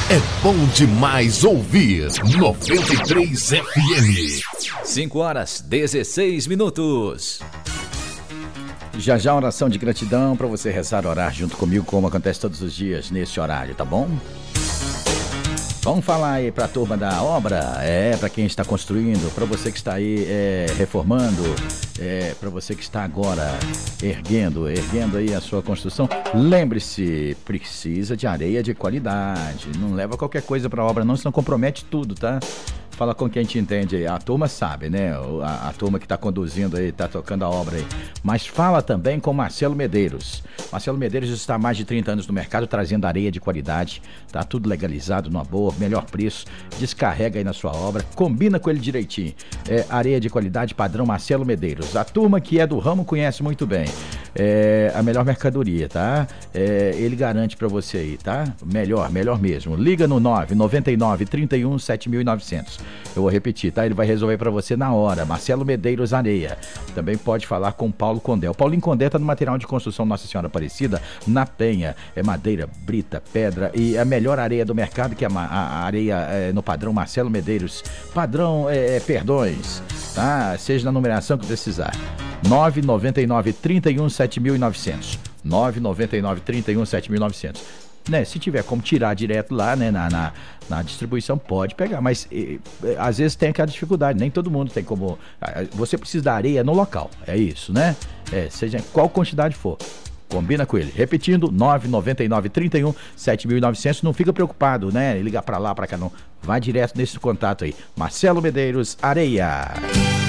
É bom demais ouvir 93 FM. 5h16. Já já oração de gratidão para você rezar, orar junto comigo, como acontece todos os dias nesse horário, tá bom? Vamos falar aí para a turma da obra, para quem está construindo, para você que está aí reformando, para você que está agora erguendo aí a sua construção. Lembre-se, precisa de areia de qualidade, não leva qualquer coisa para a obra não, senão compromete tudo, tá? Fala com quem te entende aí, a turma sabe, né? A turma que está conduzindo aí, está tocando a obra aí. Mas fala também com Marcelo Medeiros. Marcelo Medeiros está há mais de 30 anos no mercado, trazendo areia de qualidade, tá tudo legalizado, numa boa, melhor preço, descarrega aí na sua obra, combina com ele direitinho. Areia de qualidade padrão Marcelo Medeiros. A turma que é do ramo conhece muito bem. A melhor mercadoria, tá? Ele garante pra você aí, tá? Melhor mesmo. Liga no 999 31 7900. Eu vou repetir, tá? Ele vai resolver pra você na hora. Marcelo Medeiros Areia. Também pode falar com Paulo Condé. O Paulinho Condé tá no material de construção Nossa Senhora Aparecida, na Penha. É madeira, brita, pedra e a melhor areia do mercado, que é a areia no padrão Marcelo Medeiros. Padrão Perdões, tá? Seja na numeração que precisar. 999 31 7900. 999 31 7900. Né, se tiver como tirar direto lá, né, na distribuição, pode pegar, mas às vezes tem aquela dificuldade, nem todo mundo tem como. Você precisa da areia no local, é isso, né? Seja qual quantidade for. Combina com ele. Repetindo, 999 31 7900. Não fica preocupado, né? Ligar pra lá, pra cá, não. Vai direto nesse contato aí. Marcelo Medeiros Areia.